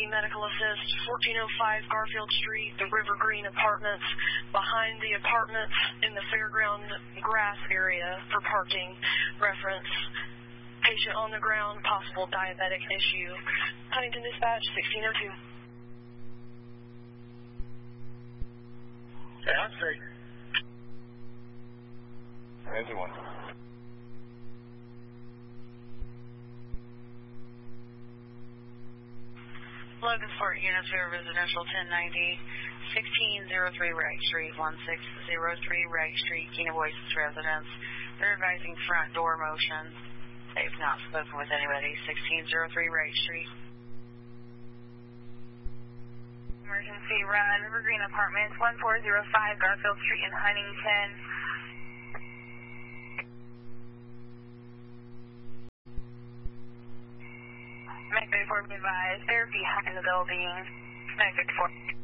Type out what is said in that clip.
medical assist, 1405 Garfield Street, the River Green Apartments, behind the apartments in the fairground grass area for parking. Reference, patient on the ground, possible diabetic issue. Huntington Dispatch, 1602. Yeah, I'm straight. Engine 1. 11 Fort units, we have residential 1090, 1603 Wright Street, 1603 Wright Street, Kena Voices residence. They're advising front door motion. They've not spoken with anybody. 1603 Wright Street. Emergency run, River Green Apartments, 1405 Garfield Street in Huntington. Medic 34 be advised, they're behind the building. Medic 34.